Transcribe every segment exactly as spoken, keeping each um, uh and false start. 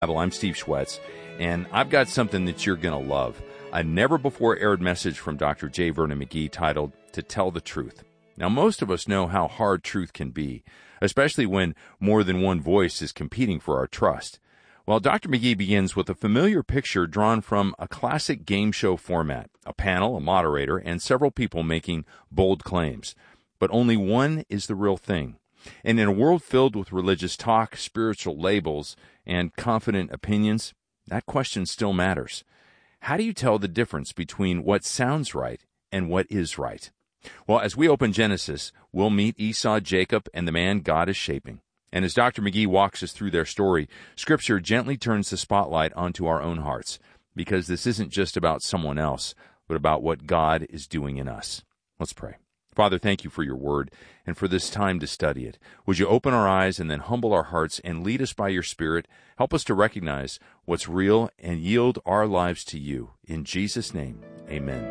I'm Steve Schwetz, and I've got something that you're going to love. A never-before-aired message from Doctor J. Vernon McGee titled, To Tell the Truth. Now, most of us know how hard truth can be, especially when more than one voice is competing for our trust. Well, Doctor McGee begins with a familiar picture drawn from a classic game show format, a panel, a moderator, and several people making bold claims. But only one is the real thing. And in a world filled with religious talk, spiritual labels, and confident opinions, that question still matters. How do you tell the difference between what sounds right and what is right? Well, as we open Genesis, we'll meet Esau, Jacob, and the man God is shaping. And as Doctor McGee walks us through their story, Scripture gently turns the spotlight onto our own hearts, because this isn't just about someone else, but about what God is doing in us. Let's pray. Father, thank you for your word and for this time to study it. Would you open our eyes and then humble our hearts and lead us by your Spirit? Help us to recognize what's real and yield our lives to you. In Jesus' name, amen.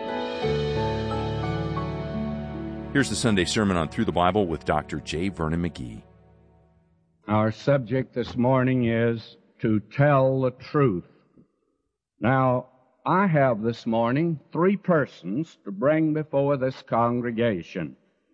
Here's the Sunday sermon on Through the Bible with Doctor J. Vernon McGee. Our subject this morning is to tell the truth. Now, I have this morning three persons to bring before this congregation.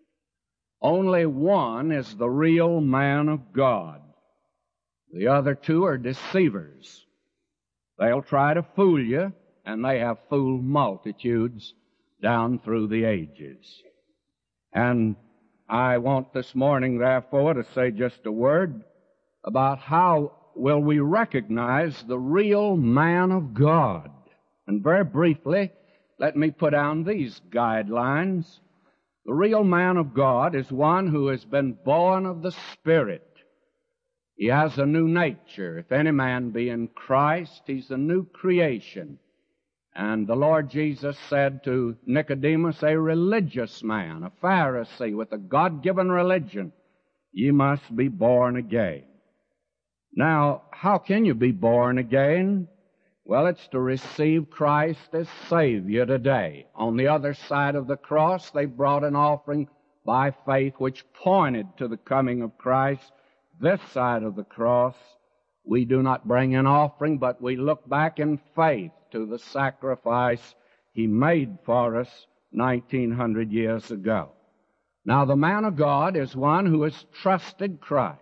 Only one is the real man of God. The other two are deceivers. They'll try to fool you, and they have fooled multitudes down through the ages. And I want this morning, therefore, to say just a word about how will we recognize the real man of God. And very briefly, let me put down these guidelines. The real man of God is one who has been born of the Spirit. He has a new nature. If any man be in Christ, he's a new creation. And the Lord Jesus said to Nicodemus, a religious man, a Pharisee with a God-given religion, ye must be born again. Now, how can you be born again? Well, it's to receive Christ as Savior today. On the other side of the cross, they brought an offering by faith which pointed to the coming of Christ. This side of the cross, we do not bring an offering, but we look back in faith to the sacrifice He made for us nineteen hundred years ago. Now, the man of God is one who has trusted Christ.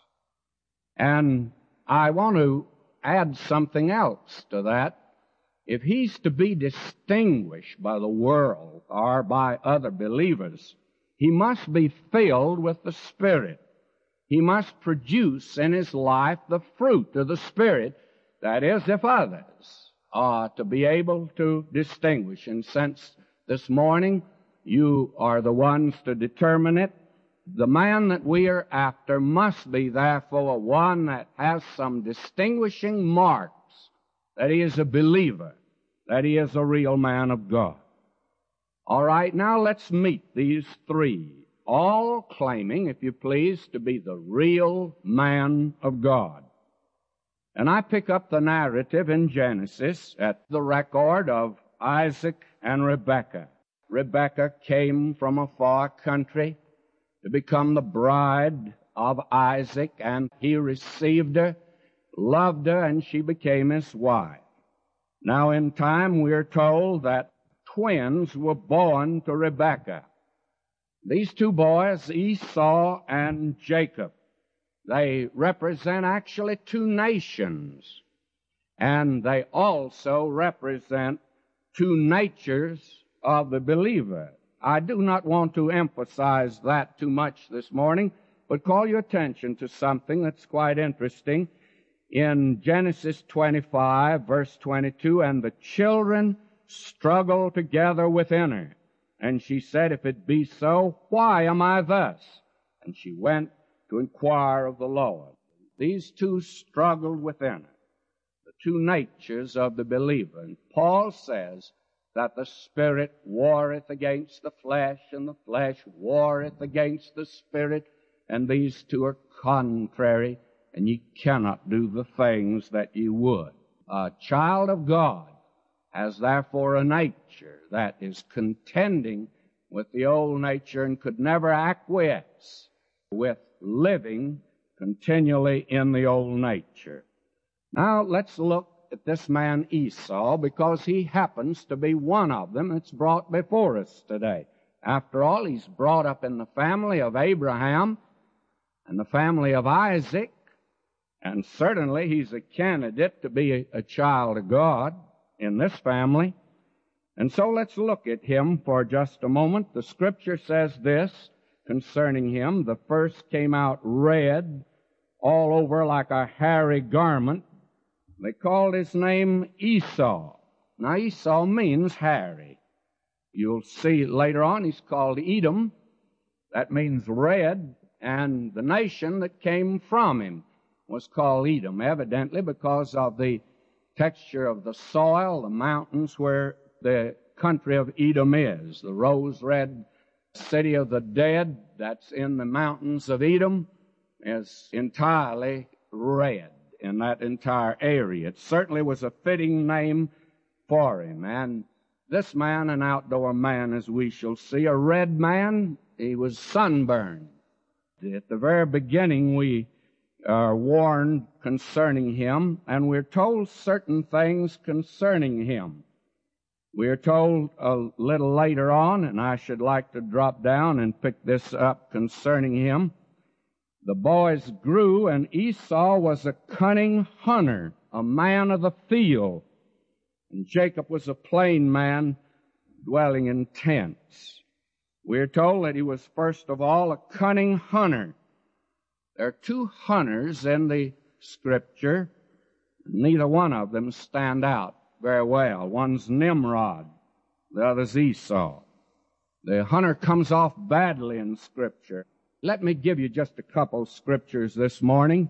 And I want to add something else to that. If he's to be distinguished by the world or by other believers, he must be filled with the Spirit. He must produce in his life the fruit of the Spirit. That is, if others are to be able to distinguish. And since this morning you are the ones to determine it, the man that we are after must be, therefore, one that has some distinguishing marks, that he is a believer, that he is a real man of God. All right, now let's meet these three, all claiming, if you please, to be the real man of God. And I pick up the narrative in Genesis at the record of Isaac and Rebekah. Rebekah came from a far country to become the bride of Isaac, and he received her, loved her, and she became his wife. Now, in time, we're told that twins were born to Rebekah. These two boys, Esau and Jacob, they represent actually two nations, and they also represent two natures of the believer. I do not want to emphasize that too much this morning, but call your attention to something that's quite interesting. In Genesis twenty-five, verse twenty-two, and the children struggled together within her. And she said, if it be so, why am I thus? And she went to inquire of the Lord. These two struggled within her, the two natures of the believer. And Paul says that the Spirit warreth against the flesh, and the flesh warreth against the Spirit, and these two are contrary, and ye cannot do the things that ye would. A child of God has therefore a nature that is contending with the old nature and could never acquiesce with living continually in the old nature. Now, let's look at this man Esau, because he happens to be one of them that's brought before us today. After all, he's brought up in the family of Abraham and the family of Isaac, and certainly he's a candidate to be a, a child of God in this family. And so let's look at him for just a moment. The Scripture says this concerning him: the first came out red, all over like a hairy garment. They called his name Esau. Now, Esau means hairy. You'll see later on he's called Edom. That means red, and the nation that came from him was called Edom, evidently because of the texture of the soil, the mountains where the country of Edom is. The rose-red city of the dead that's in the mountains of Edom is entirely red in that entire area. It certainly was a fitting name for him. And this man, an outdoor man, as we shall see, a red man, he was sunburned. At the very beginning, we are warned concerning him, and we're told certain things concerning him. We're told a little later on, and I should like to drop down and pick this up concerning him. The boys grew, and Esau was a cunning hunter, a man of the field. And Jacob was a plain man, dwelling in tents. We're told that he was, first of all, a cunning hunter. There are two hunters in the Scripture. Neither one of them stand out very well. One's Nimrod, the other's Esau. The hunter comes off badly in Scripture. Let me give you just a couple scriptures this morning.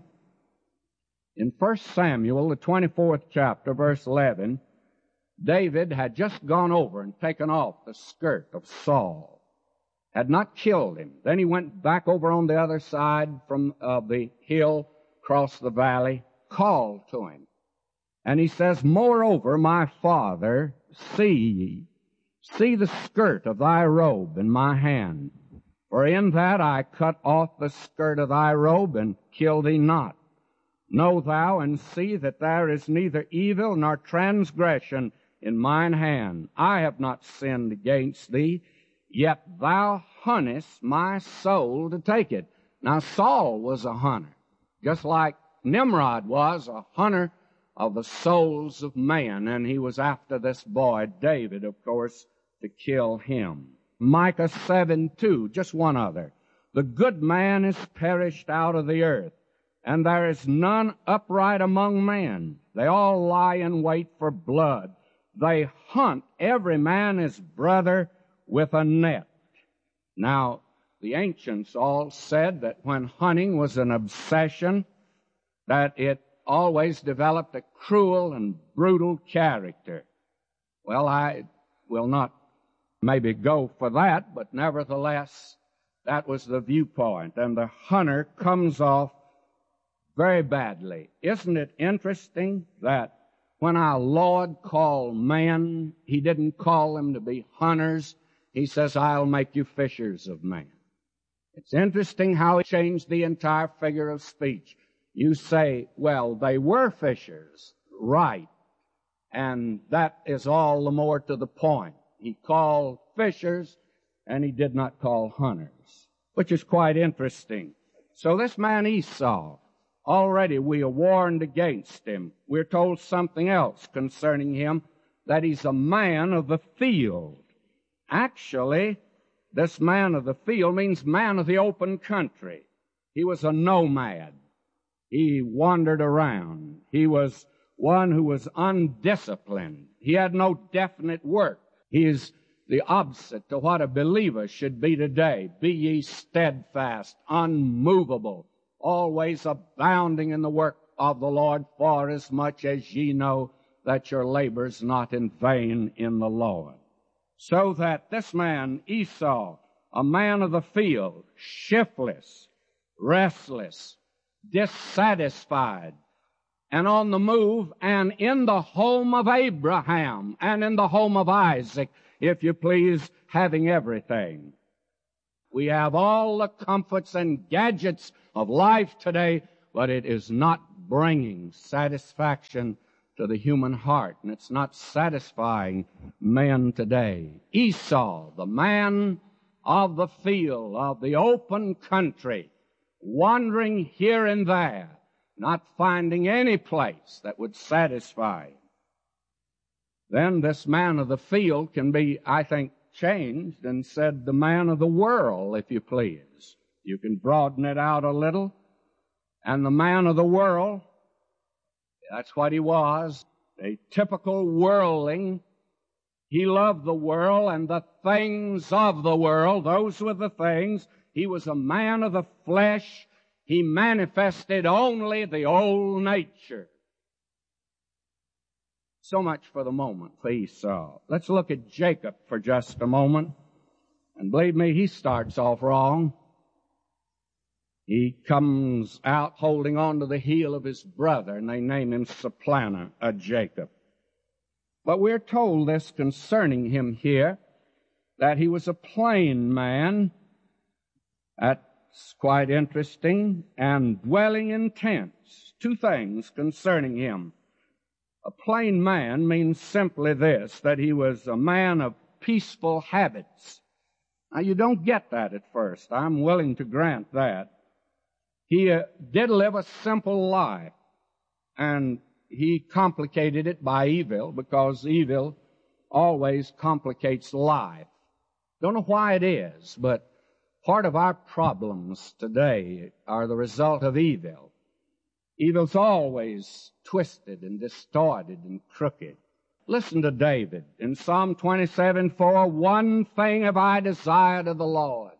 In First Samuel, the twenty-fourth chapter, verse eleven, David had just gone over and taken off the skirt of Saul, had not killed him. Then he went back over on the other side from uh, the hill, across the valley, called to him. And he says, "Moreover, my father, see, see the skirt of thy robe in my hand. For in that I cut off the skirt of thy robe and killed thee not. Know thou and see that there is neither evil nor transgression in mine hand. I have not sinned against thee, yet thou huntest my soul to take it." Now, Saul was a hunter, just like Nimrod was a hunter of the souls of man, and he was after this boy, David, of course, to kill him. Micah seven two, just one other. "The good man is perished out of the earth, and there is none upright among men. They all lie in wait for blood. They hunt every man his brother with a net." Now, the ancients all said that when hunting was an obsession, that it always developed a cruel and brutal character. Well, I will not maybe go for that, but nevertheless, that was the viewpoint, and the hunter comes off very badly. Isn't it interesting that when our Lord called men, He didn't call them to be hunters. He says, "I'll make you fishers of men." It's interesting how He changed the entire figure of speech. You say, well, they were fishers, right, and that is all the more to the point. He called fishers, and He did not call hunters, which is quite interesting. So this man Esau, already we are warned against him. We're told something else concerning him, that he's a man of the field. Actually, this man of the field means man of the open country. He was a nomad. He wandered around. He was one who was undisciplined. He had no definite work. He is the opposite to what a believer should be today. "Be ye steadfast, unmovable, always abounding in the work of the Lord, for as much as ye know that your labor is not in vain in the Lord." So that this man, Esau, a man of the field, shiftless, restless, dissatisfied, and on the move, and in the home of Abraham, and in the home of Isaac, if you please, having everything. We have all the comforts and gadgets of life today, but it is not bringing satisfaction to the human heart, and it's not satisfying men today. Esau, the man of the field, of the open country, wandering here and there, not finding any place that would satisfy him. Then this man of the field can be, I think, changed and said the man of the world, if you please. You can broaden it out a little. And the man of the world, that's what he was, a typical worldling. He loved the world and the things of the world. Those were the things. He was a man of the flesh. He manifested only the old nature. So much for the moment for Esau. Let's look at Jacob for just a moment. And believe me, he starts off wrong. He comes out holding on to the heel of his brother, and they name him Supplanter, a Jacob. But we're told this concerning him here, that he was a plain man. That's quite interesting. And dwelling in tents. Two things concerning him. A plain man means simply this, that he was a man of peaceful habits. Now, you don't get that at first. I'm willing to grant that. He uh, did live a simple life, and he complicated it by evil, because evil always complicates life. Don't know why it is, but part of our problems today are the result of evil. Evil's always twisted and distorted and crooked. Listen to David in Psalm twenty-seven four, one thing have I desired of the Lord,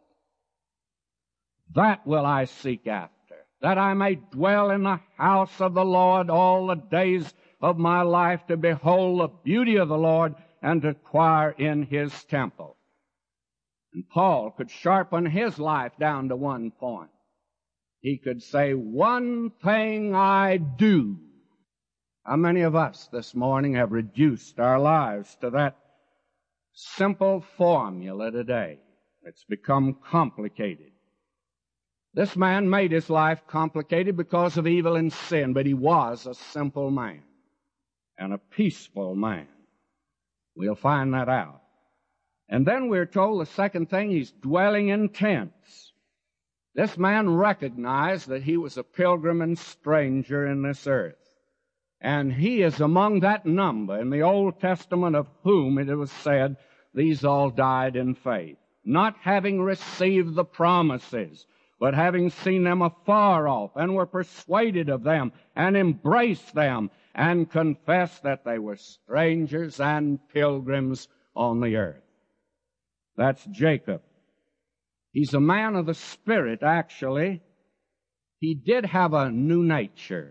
that will I seek after, that I may dwell in the house of the Lord all the days of my life, to behold the beauty of the Lord and to inquire in his temple. And Paul could sharpen his life down to one point. He could say, one thing I do. How many of us this morning have reduced our lives to that simple formula today? It's become complicated. This man made his life complicated because of evil and sin, but he was a simple man and a peaceful man. We'll find that out. And then we're told the second thing, he's dwelling in tents. This man recognized that he was a pilgrim and stranger in this earth. And he is among that number in the Old Testament of whom it was said, these all died in faith, not having received the promises, but having seen them afar off, and were persuaded of them, and embraced them, and confessed that they were strangers and pilgrims on the earth. That's Jacob. He's a man of the Spirit, actually. He did have a new nature.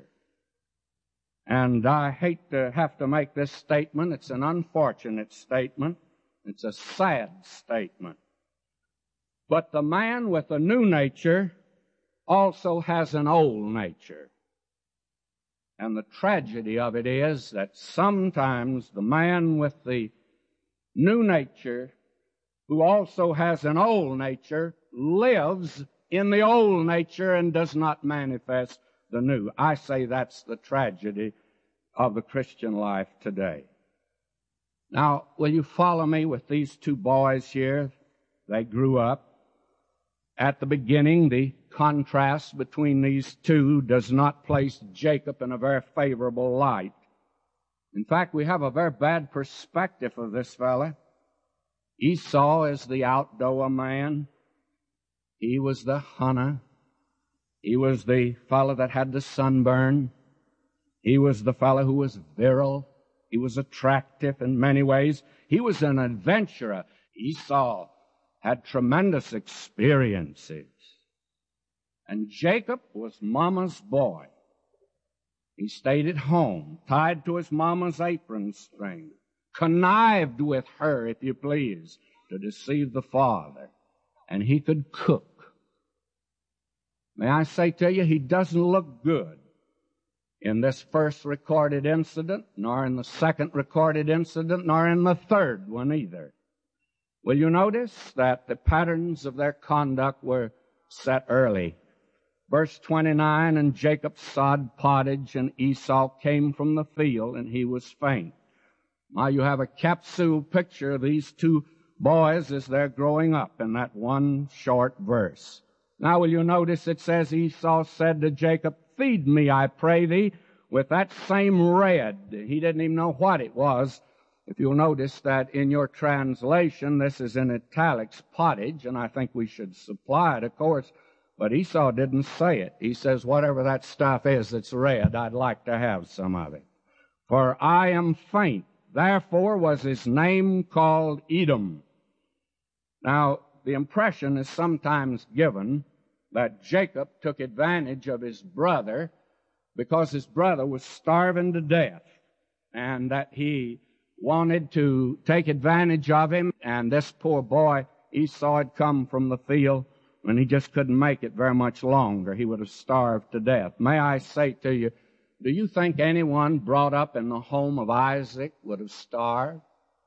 And I hate to have to make this statement. It's an unfortunate statement. It's a sad statement. But the man with a new nature also has an old nature. And the tragedy of it is that sometimes the man with the new nature, who also has an old nature, lives in the old nature and does not manifest the new. I say that's the tragedy of the Christian life today. Now, will you follow me with these two boys here? They grew up. At the beginning, the contrast between these two does not place Jacob in a very favorable light. In fact, we have a very bad perspective of this fella. Esau is the outdoor man. He was the hunter. He was the fellow that had the sunburn. He was the fellow who was virile. He was attractive in many ways. He was an adventurer. Esau had tremendous experiences. And Jacob was mama's boy. He stayed at home, tied to his mama's apron string, connived with her, if you please, to deceive the father. And he could cook. May I say to you, he doesn't look good in this first recorded incident, nor in the second recorded incident, nor in the third one either. Will you notice that the patterns of their conduct were set early? Verse twenty-nine, and Jacob sod pottage, and Esau came from the field, and he was faint. Now you have a capsule picture of these two boys as they're growing up in that one short verse. Now will you notice it says Esau said to Jacob, feed me, I pray thee, with that same red. He didn't even know what it was. If you'll notice that in your translation, this is in italics, pottage, and I think we should supply it, of course. But Esau didn't say it. He says, whatever that stuff is that's red, I'd like to have some of it. For I am faint. Therefore was his name called Edom. Now, the impression is sometimes given that Jacob took advantage of his brother because his brother was starving to death, and that he wanted to take advantage of him, and this poor boy, Esau, had come from the field, and he just couldn't make it very much longer. He would have starved to death. May I say to you, do you think anyone brought up in the home of Isaac would have starved?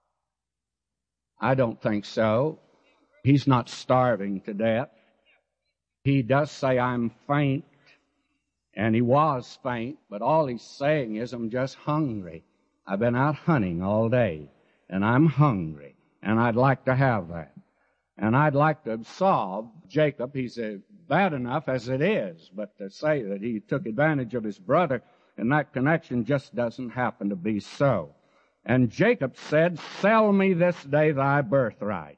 I don't think so. He's not starving to death. He does say, I'm faint, and he was faint, but all he's saying is, I'm just hungry. I've been out hunting all day, and I'm hungry, and I'd like to have that. And I'd like to absolve Jacob. He's uh, bad enough as it is, but to say that he took advantage of his brother in that connection just doesn't happen to be so. And Jacob said, sell me this day thy birthright.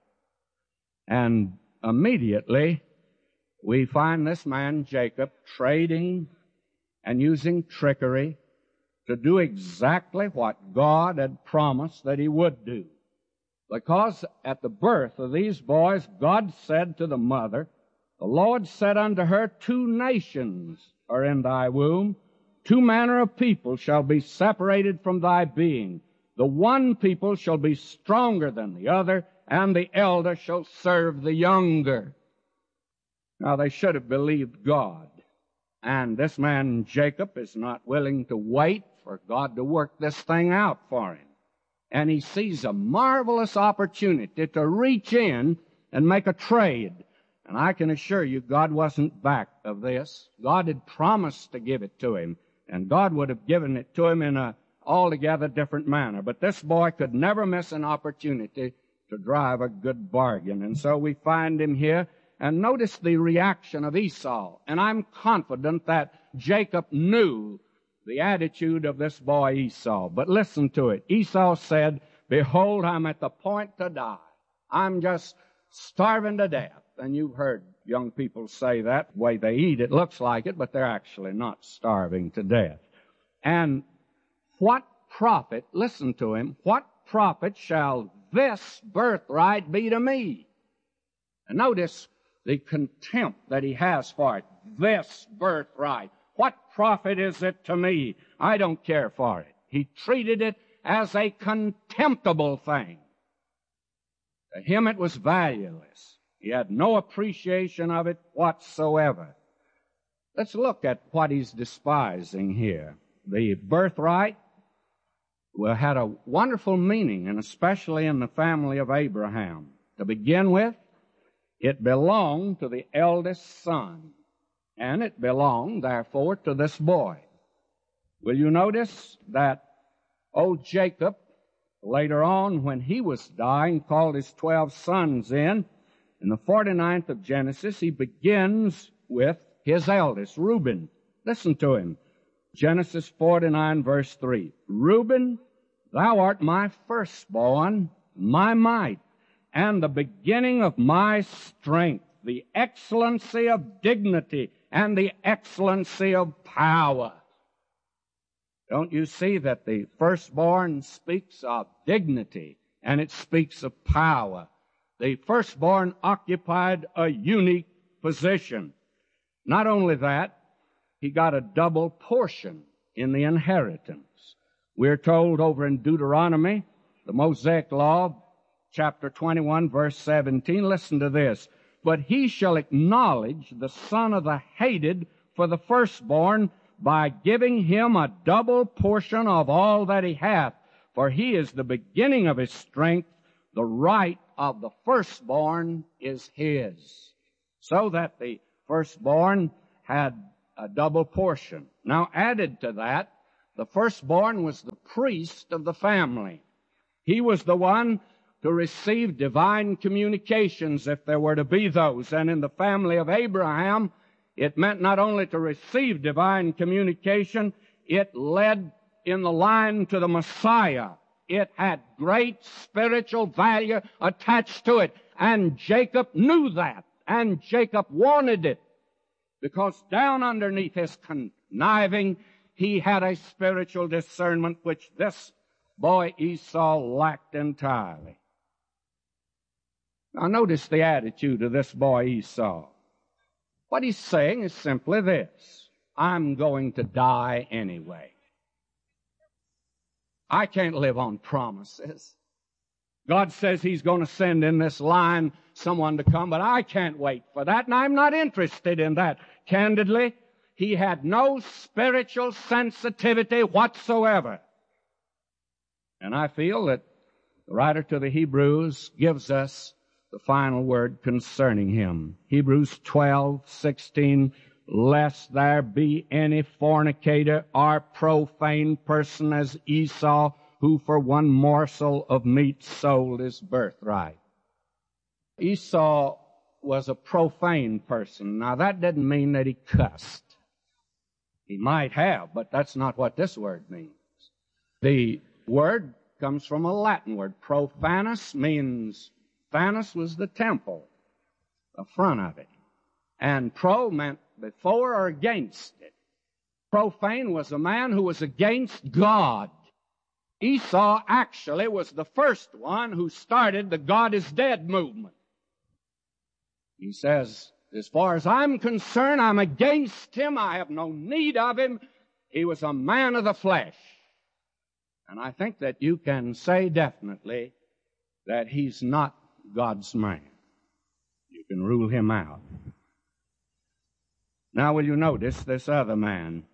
And immediately we find this man Jacob trading and using trickery to do exactly what God had promised that he would do. Because at the birth of these boys, God said to the mother, the Lord said unto her, two nations are in thy womb, two manner of people shall be separated from thy being. The one people shall be stronger than the other, and the elder shall serve the younger. Now they should have believed God. And this man Jacob is not willing to wait for God to work this thing out for him. And he sees a marvelous opportunity to reach in and make a trade. And I can assure you, God wasn't back of this. God had promised to give it to him, and God would have given it to him in a altogether different manner. But this boy could never miss an opportunity to drive a good bargain. And so we find him here, and notice the reaction of Esau. And I'm confident that Jacob knew the attitude of this boy Esau. But listen to it. Esau said, behold, I'm at the point to die. I'm just starving to death. And you've heard young people say that. The way they eat, it looks like it, but they're actually not starving to death. And what profit, listen to him, what profit shall this birthright be to me? And notice the contempt that he has for it. This birthright. What profit is it to me? I don't care for it. He treated it as a contemptible thing. To him it was valueless. He had no appreciation of it whatsoever. Let's look at what he's despising here. The birthright well, had a wonderful meaning, and especially in the family of Abraham. To begin with, it belonged to the eldest son. And it belonged, therefore, to this boy. Will you notice that old Jacob, later on, when he was dying, called his twelve sons in. In the forty-ninth of Genesis, he begins with his eldest, Reuben. Listen to him. Genesis forty-nine, verse three. Reuben, thou art my firstborn, my might, and the beginning of my strength, the excellency of dignity, and the excellency of power. Don't you see that the firstborn speaks of dignity, and it speaks of power? The firstborn occupied a unique position. Not only that, he got a double portion in the inheritance. We're told over in Deuteronomy, the Mosaic Law, chapter twenty-one, verse seventeen, listen to this. But he shall acknowledge the son of the hated for the firstborn by giving him a double portion of all that he hath. For he is the beginning of his strength. The right of the firstborn is his. So that the firstborn had a double portion. Now, added to that, the firstborn was the priest of the family. He was the one to receive divine communications if there were to be those. And in the family of Abraham, it meant not only to receive divine communication, it led in the line to the Messiah. It had great spiritual value attached to it. And Jacob knew that. And Jacob wanted it. Because down underneath his conniving, he had a spiritual discernment which this boy Esau lacked entirely. Now notice the attitude of this boy Esau. What he's saying is simply this: I'm going to die anyway. I can't live on promises. God says He's going to send in this line someone to come, but I can't wait for that, and I'm not interested in that. Candidly, he had no spiritual sensitivity whatsoever. And I feel that the writer to the Hebrews gives us the final word concerning him. Hebrews twelve sixteen, lest there be any fornicator or profane person as Esau, who for one morsel of meat sold his birthright. Esau was a profane person. Now, that didn't mean that he cussed. He might have, but that's not what this word means. The word comes from a Latin word. Profanus means, fanus was the temple, the front of it. And pro meant before or against it. Profane was a man who was against God. Esau actually was the first one who started the God is dead movement. He says, as far as I'm concerned, I'm against him. I have no need of him. He was a man of the flesh. And I think that you can say definitely that he's not God's man. You can rule him out. Now, will you notice this other man?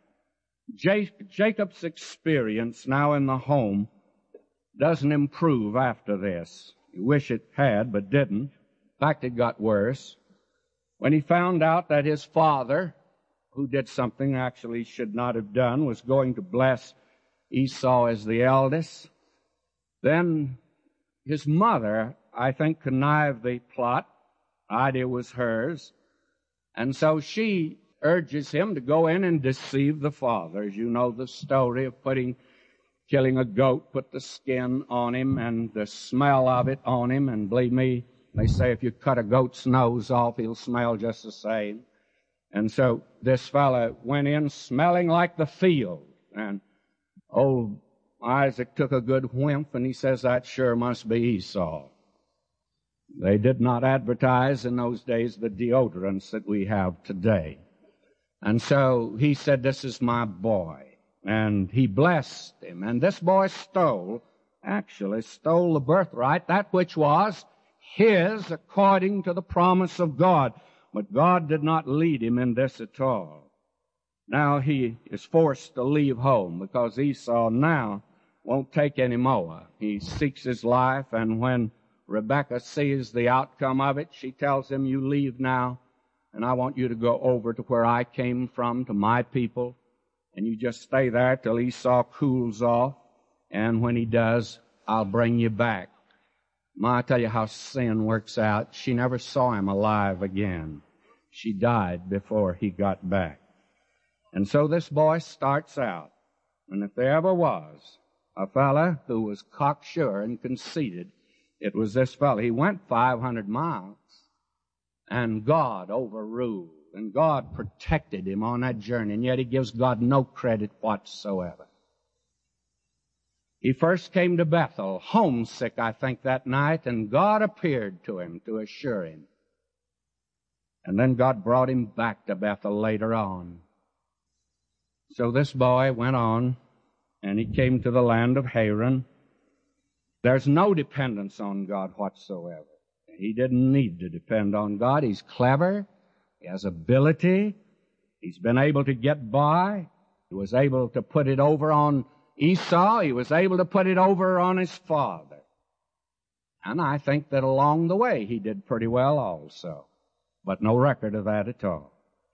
Jacob's experience now in the home doesn't improve after this. You wish it had, but didn't. In fact, it got worse. When he found out that his father, who did something actually should not have done, was going to bless Esau as the eldest, then his mother, I think, connived the plot. The idea was hers. And so she urges him to go in and deceive the father. As you know the story of putting, killing a goat, put the skin on him and the smell of it on him. And believe me, they say if you cut a goat's nose off, he'll smell just the same. And so this fellow went in smelling like the field. And old Isaac took a good whiff, and he says, that sure must be Esau. They did not advertise in those days the deodorants that we have today. And so he said, this is my boy. And he blessed him. And this boy stole, actually stole the birthright, that which was his according to the promise of God. But God did not lead him in this at all. Now he is forced to leave home because Esau now won't take any more. He seeks his life, and when Rebekah sees the outcome of it, she tells him, you leave now, and I want you to go over to where I came from, to my people, and you just stay there till Esau cools off, and when he does, I'll bring you back. Ma, I tell you how sin works out. She never saw him alive again. She died before he got back. And so this boy starts out, and if there ever was a fella who was cocksure and conceited, it was this fellow. He went five hundred miles, and God overruled, and God protected him on that journey, and yet he gives God no credit whatsoever. He first came to Bethel, homesick, I think, that night, and God appeared to him to assure him. And then God brought him back to Bethel later on. So this boy went on, and he came to the land of Haran. There's no dependence on God whatsoever. He didn't need to depend on God. He's clever. He has ability. He's been able to get by. He was able to put it over on Esau. He was able to put it over on his father. And I think that along the way he did pretty well also. But no record of that at all.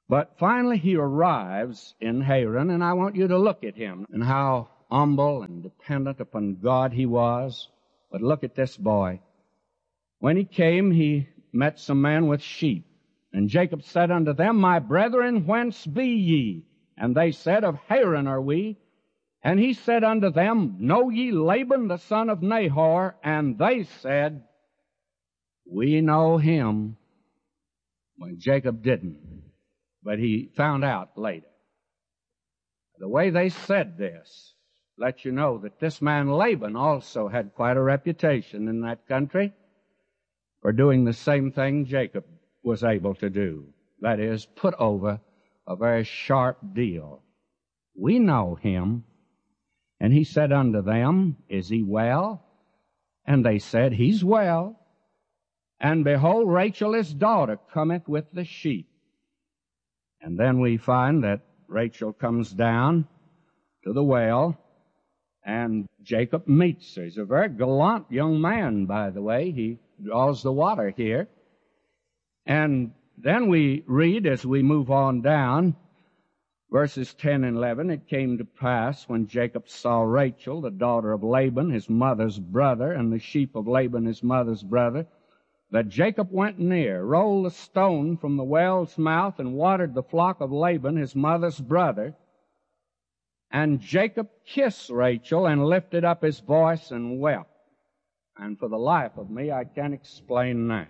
But finally he arrives in Haran, and I want you to look at him and how humble and dependent upon God he was. But look at this boy. When he came, he met some men with sheep. And Jacob said unto them, My brethren, whence be ye? And they said, Of Haran are we. And he said unto them, Know ye Laban the son of Nahor? And they said, We know him. Well, Jacob didn't, but he found out later. The way they said this let you know that this man Laban also had quite a reputation in that country for doing the same thing Jacob was able to do. That is, put over a very sharp deal. We know him. And he said unto them, Is he well? And they said, He's well. And behold, Rachel his daughter cometh with the sheep. And then we find that Rachel comes down to the well, and Jacob meets her. He's a very gallant young man, by the way. He draws the water here. And then we read, as we move on down, verses ten and eleven, It came to pass, when Jacob saw Rachel, the daughter of Laban, his mother's brother, and the sheep of Laban, his mother's brother, that Jacob went near, rolled a stone from the well's mouth, and watered the flock of Laban, his mother's brother. And Jacob kissed Rachel, and lifted up his voice, and wept. And for the life of me, I can't explain that.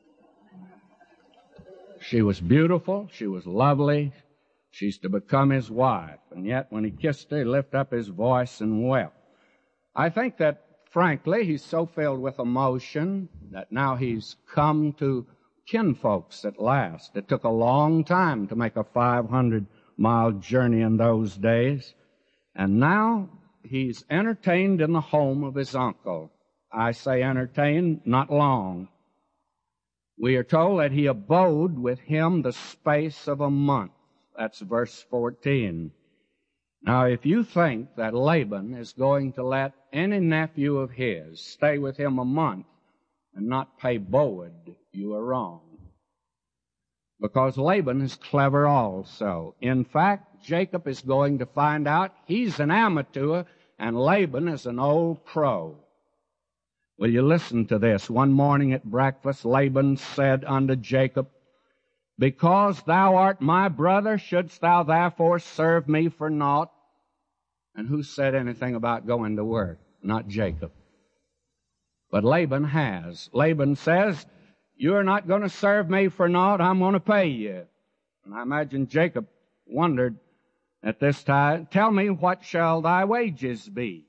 She was beautiful, she was lovely, she's to become his wife. And yet, when he kissed her, he lifted up his voice and wept. I think that, frankly, he's so filled with emotion that now he's come to kinfolks at last. It took a long time to make a five hundred mile journey in those days. And now he's entertained in the home of his uncle. I say entertained, not long. We are told that he abode with him the space of a month. That's verse fourteen. Now, if you think that Laban is going to let any nephew of his stay with him a month and not pay board, you are wrong. Because Laban is clever also. In fact, Jacob is going to find out he's an amateur and Laban is an old pro. Will you listen to this? One morning at breakfast, Laban said unto Jacob, Because thou art my brother, shouldst thou therefore serve me for naught? And who said anything about going to work? Not Jacob. But Laban has. Laban says, You're not going to serve me for naught, I'm going to pay you. And I imagine Jacob wondered at this time, Tell me, what shall thy wages be?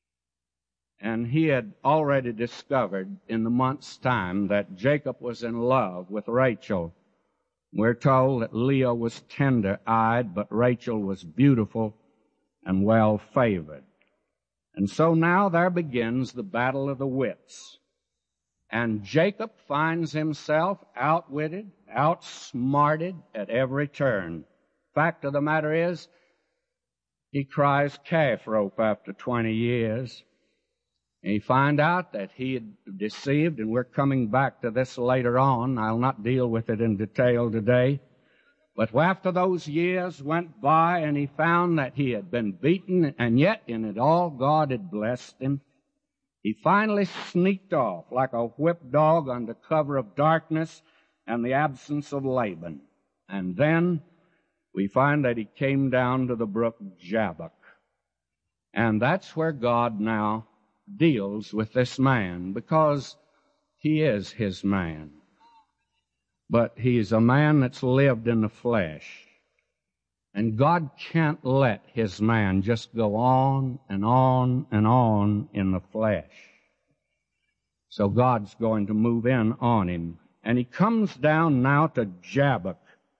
And he had already discovered in the month's time that Jacob was in love with Rachel. We're told that Leah was tender-eyed, but Rachel was beautiful and well-favored. And so now there begins the battle of the wits. And Jacob finds himself outwitted, outsmarted at every turn. Fact of the matter is, he cries calf rope after twenty years. And he find out that he had deceived, and we're coming back to this later on. I'll not deal with it in detail today. But after those years went by, and he found that he had been beaten, and yet in it all God had blessed him, he finally sneaked off like a whipped dog under cover of darkness and the absence of Laban. And then we find that he came down to the brook Jabbok. And that's where God now deals with this man, because he is his man. But he's a man that's lived in the flesh. And God can't let his man just go on and on and on in the flesh. So God's going to move in on him. And he comes down now to Jabbok.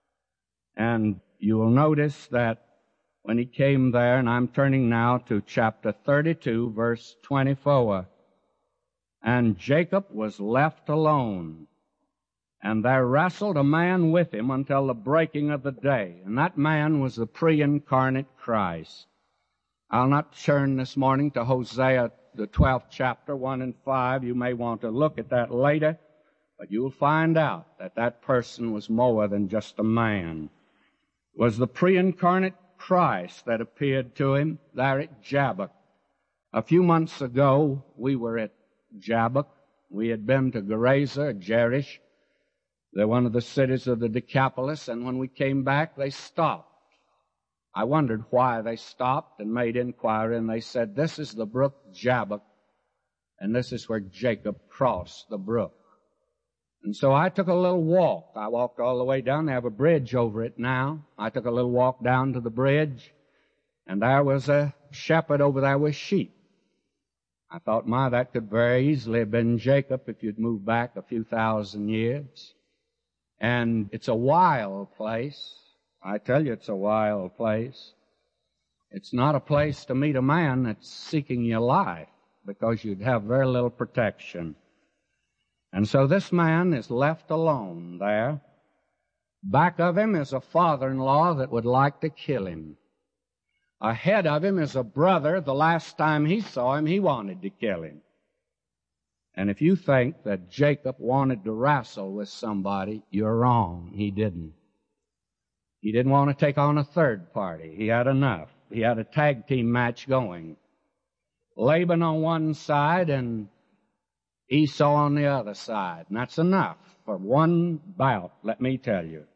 And you will notice that when he came there, and I'm turning now to chapter thirty-two, verse twenty-four. And Jacob was left alone, and there wrestled a man with him until the breaking of the day. And that man was the pre-incarnate Christ. I'll not turn this morning to Hosea, the twelfth chapter, one and five. You may want to look at that later, but you'll find out that that person was more than just a man. was the pre-incarnate Christ that appeared to him there at Jabbok. A few months ago, we were at Jabbok. We had been to Gerasa, Jerish. They're one of the cities of the Decapolis, and when we came back, they stopped. I wondered why they stopped and made inquiry, and they said, this is the brook Jabbok, and this is where Jacob crossed the brook. And so I took a little walk. I walked all the way down. They have a bridge over it now. I took a little walk down to the bridge, and there was a shepherd over there with sheep. I thought, my, that could very easily have been Jacob if you'd moved back a few thousand years. And it's a wild place. I tell you, it's a wild place. It's not a place to meet a man that's seeking your life, because you'd have very little protection. And so this man is left alone there. Back of him is a father-in-law that would like to kill him. Ahead of him is a brother. The last time he saw him, he wanted to kill him. And if you think that Jacob wanted to wrestle with somebody, you're wrong. He didn't. He didn't want to take on a third party. He had enough. He had a tag team match going. Laban on one side and Esau on the other side. And that's enough for one bout, let me tell you.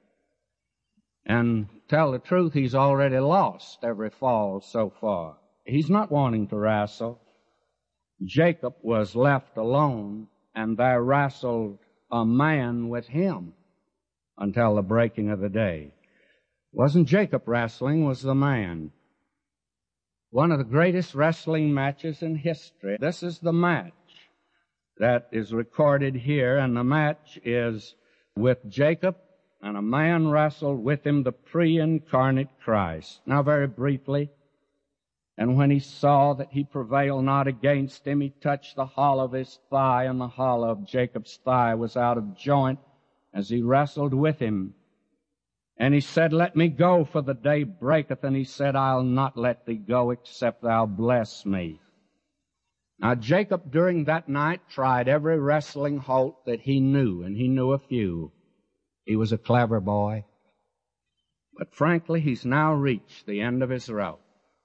And tell the truth, he's already lost every fall so far. He's not wanting to wrestle. Jacob was left alone, and there wrestled a man with him until the breaking of the day. It wasn't Jacob wrestling, it was the man. One of the greatest wrestling matches in history. This is the match that is recorded here, and the match is with Jacob, and a man wrestled with him, the pre-incarnate Christ. Now, very briefly, and when he saw that he prevailed not against him, he touched the hollow of his thigh, and the hollow of Jacob's thigh was out of joint as he wrestled with him. And he said, let me go, for the day breaketh. And he said, I'll not let thee go, except thou bless me. Now, Jacob during that night tried every wrestling halt that he knew, and he knew a few. He was a clever boy. But frankly, he's now reached the end of his rope.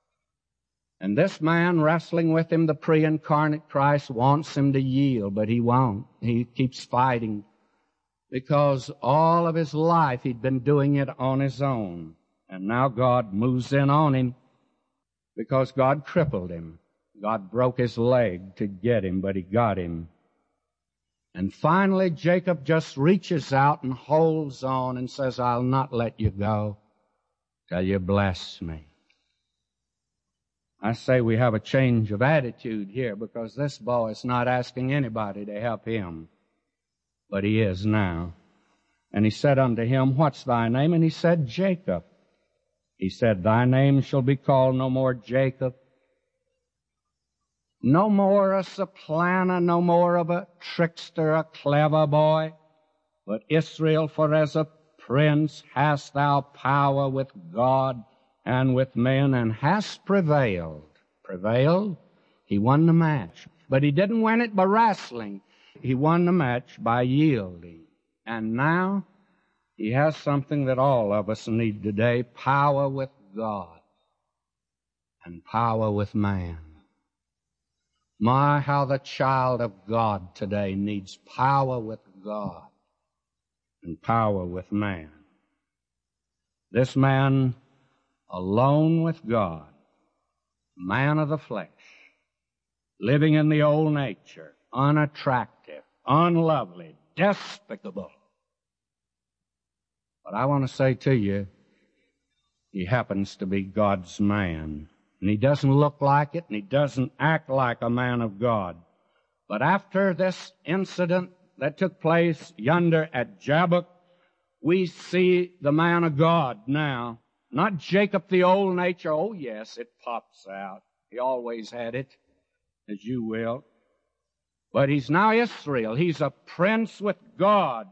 And this man wrestling with him, the pre-incarnate Christ, wants him to yield, but he won't. He keeps fighting, because all of his life he'd been doing it on his own. And now God moves in on him, because God crippled him. God broke his leg to get him, but he got him. And finally, Jacob just reaches out and holds on and says, I'll not let you go till you bless me. I say we have a change of attitude here, because this boy is not asking anybody to help him, but he is now. And he said unto him, what's thy name? And he said, Jacob. He said, thy name shall be called no more Jacob, no more a supplanter, no more of a trickster, a clever boy, but Israel, for as a prince hast thou power with God and with men, and hast prevailed. Prevailed? He won the match. But he didn't win it by wrestling. He won the match by yielding. And now he has something that all of us need today, power with God and power with man. My, how the child of God today needs power with God and power with man. This man, alone with God, man of the flesh, living in the old nature, unattractive, unlovely, despicable. But I want to say to you, he happens to be God's man. And he doesn't look like it, and he doesn't act like a man of God. But after this incident that took place yonder at Jabbok, we see the man of God now. Not Jacob, the old nature. Oh, yes, it pops out. He always had it, as you will. But he's now Israel. He's a prince with God.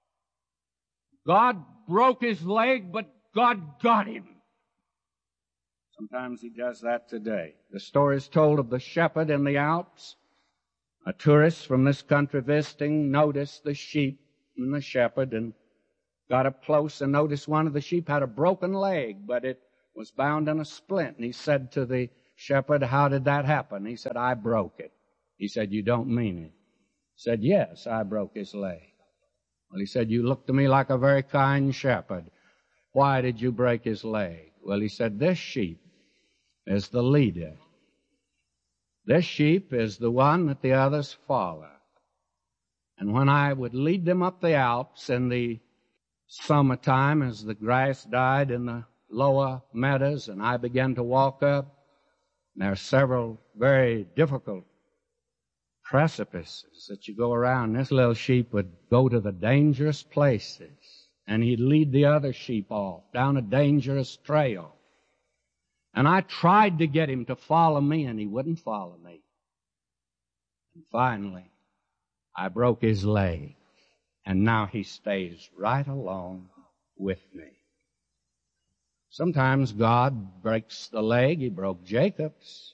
God broke his leg, but God got him. Sometimes he does that today. The story is told of the shepherd in the Alps. A tourist from this country visiting noticed the sheep and the shepherd and got up close and noticed one of the sheep had a broken leg, but it was bound in a splint. And he said to the shepherd, "How did that happen?" He said, "I broke it." He said, "You don't mean it." He said, "Yes, I broke his leg." Well, he said, "You look to me like a very kind shepherd. Why did you break his leg?" Well, he said, "This sheep is the leader. This sheep is the one that the others follow. And when I would lead them up the Alps in the summertime as the grass died in the lower meadows and I began to walk up, and there are several very difficult precipices that you go around. This little sheep would go to the dangerous places, and he'd lead the other sheep off down a dangerous trail. And I tried to get him to follow me, and he wouldn't follow me. And finally, I broke his leg, and now he stays right along with me. Sometimes God breaks the leg. He broke Jacob's.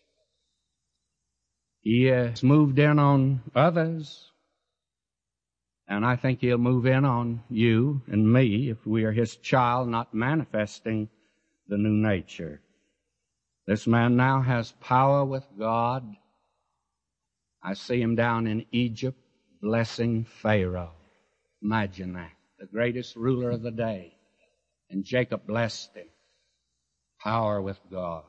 He has moved in on others, and I think He'll move in on you and me if we are His child, not manifesting the new nature. This man now has power with God. I see him down in Egypt blessing Pharaoh. Imagine that, the greatest ruler of the day. And Jacob blessed him. Power with God.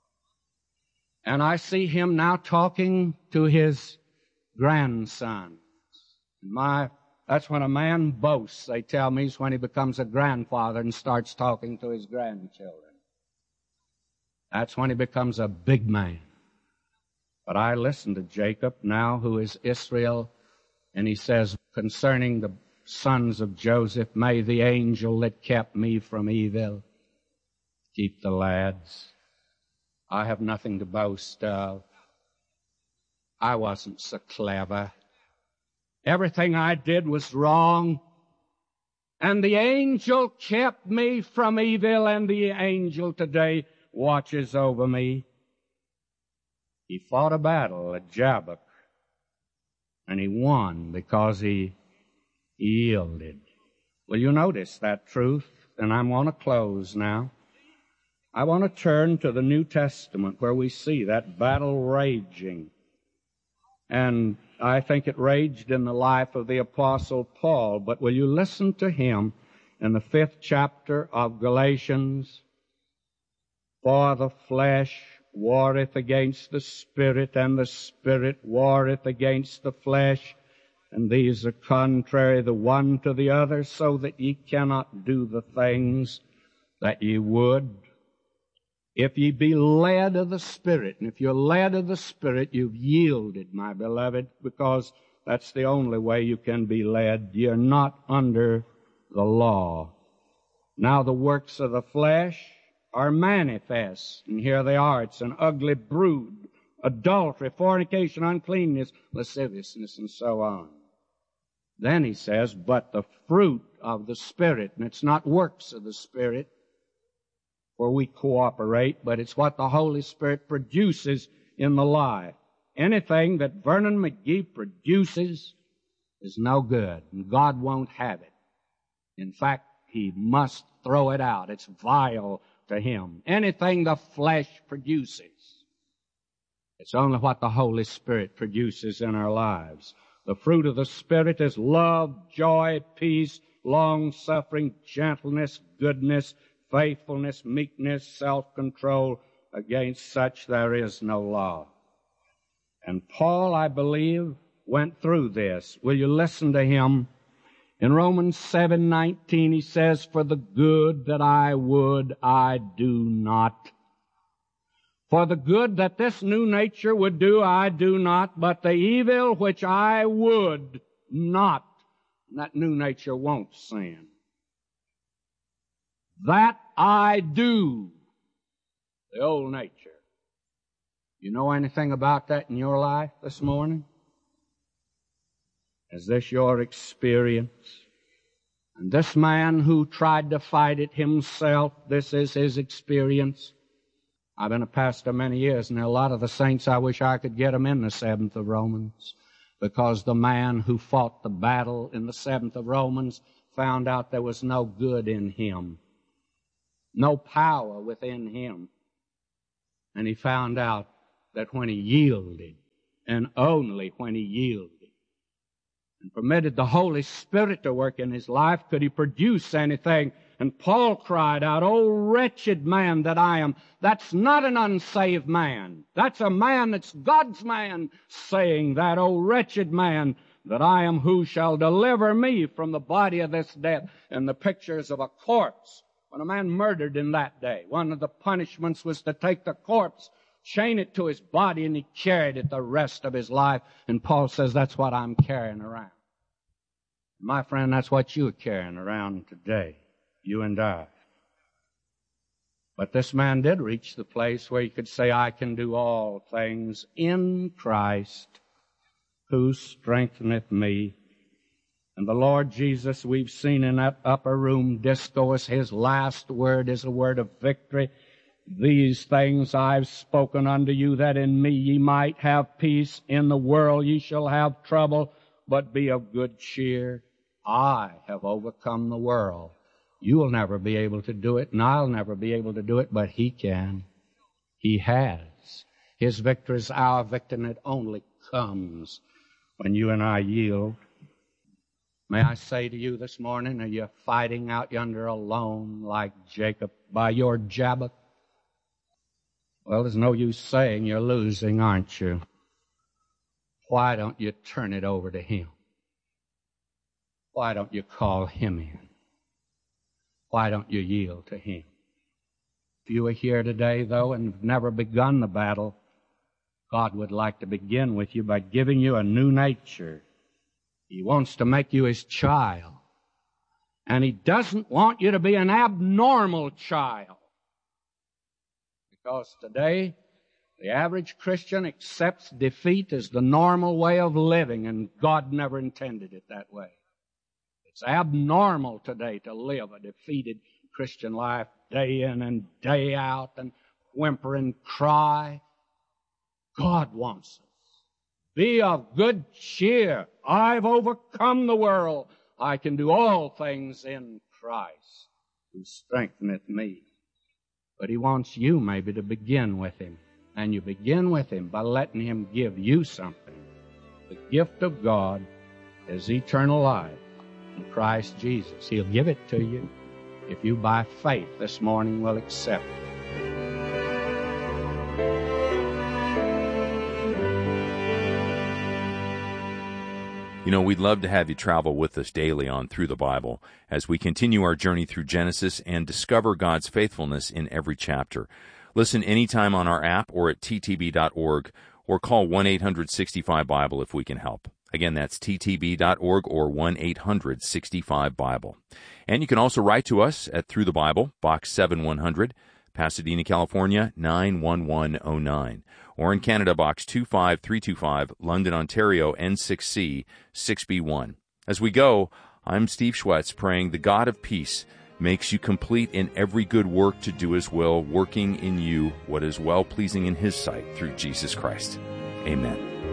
And I see him now talking to his grandsons. My, that's when a man boasts, they tell me, is when he becomes a grandfather and starts talking to his grandchildren. That's when he becomes a big man. But I listen to Jacob now, who is Israel, and he says, concerning the sons of Joseph, "May the angel that kept me from evil keep the lads. I have nothing to boast of. I wasn't so clever. Everything I did was wrong. And the angel kept me from evil, and the angel today watches over me." He fought a battle at Jabbok, and he won because he yielded. Well, you notice that truth, and I want to close now. I want to turn to the New Testament where we see that battle raging. And I think it raged in the life of the Apostle Paul. But will you listen to him in the fifth chapter of Galatians? "For the flesh warreth against the Spirit, and the Spirit warreth against the flesh. And these are contrary the one to the other, so that ye cannot do the things that ye would. If ye be led of the Spirit," and if you're led of the Spirit, you've yielded, my beloved, because that's the only way you can be led. You're not under the law. "Now the works of the flesh are manifest," and here they are. It's an ugly brood, adultery, fornication, uncleanness, lasciviousness, and so on. Then he says, "But the fruit of the Spirit," and it's not works of the Spirit, where we cooperate, but it's what the Holy Spirit produces in the life. Anything that Vernon McGee produces is no good, and God won't have it. In fact, He must throw it out. It's vile to Him. Anything the flesh produces, it's only what the Holy Spirit produces in our lives. The fruit of the Spirit is love, joy, peace, long-suffering, gentleness, goodness, faithfulness, meekness, self-control. Against such there is no law. And Paul, I believe, went through this. Will you listen to him? In Romans seven nineteen, he says, "For the good that I would, I do not. For the good that this new nature would do, I do not. But the evil which I would not," and that new nature won't sin, "that I do," the old nature. You know anything about that in your life this morning? Is this your experience? And this man who tried to fight it himself, this is his experience. I've been a pastor many years, and there are a lot of the saints I wish I could get them in the seventh of Romans, because the man who fought the battle in the seventh of Romans found out there was no good in him, no power within him. And he found out that when he yielded, and only when he yielded, and permitted the Holy Spirit to work in his life, could he produce anything. And Paul cried out, "O wretched man that I am." That's not an unsaved man. That's a man that's God's man saying that, "O wretched man that I am, who shall deliver me from the body of this death?" And the pictures of a corpse. When a man murdered in that day, one of the punishments was to take the corpse, chain it to his body, and he carried it the rest of his life. And Paul says, that's what I'm carrying around. My friend, that's what you're carrying around today, you and I. But this man did reach the place where he could say, "I can do all things in Christ who strengtheneth me." And the Lord Jesus, we've seen in that upper room discourse, his last word is a word of victory. "These things I've spoken unto you, that in me ye might have peace. In the world ye shall have trouble, but be of good cheer. I have overcome the world." You'll never be able to do it, and I'll never be able to do it, but he can. He has. His victory is our victory, and it only comes when you and I yield. May I say to you this morning, are you fighting out yonder alone like Jacob by your Jabbok? Well, there's no use saying you're losing, aren't you? Why don't you turn it over to him? Why don't you call him in? Why don't you yield to him? If you are here today, though, and have never begun the battle, God would like to begin with you by giving you a new nature. He wants to make you his child. And he doesn't want you to be an abnormal child. Because today, the average Christian accepts defeat as the normal way of living, and God never intended it that way. It's abnormal today to live a defeated Christian life day in and day out and whimper and cry. God wants us. Be of good cheer. I've overcome the world. I can do all things in Christ who strengtheneth me. But he wants you maybe to begin with him. And you begin with him by letting him give you something. The gift of God is eternal life in Christ Jesus. He'll give it to you if you by faith this morning will accept it. You know, we'd love to have you travel with us daily on Through the Bible as we continue our journey through Genesis and discover God's faithfulness in every chapter. Listen anytime on our app or at t t b dot org or call one eight hundred sixty-five Bible if we can help. Again, that's t t b dot org or one eight hundred sixty-five Bible. And you can also write to us at Through the Bible, Box seven one hundred, Pasadena, California, nine one one oh nine. Or in Canada, Box two five three two five, London, Ontario, N six C six B one. As we go, I'm Steve Schwetz, praying the God of peace makes you complete in every good work to do his will, working in you what is well-pleasing in his sight through Jesus Christ. Amen.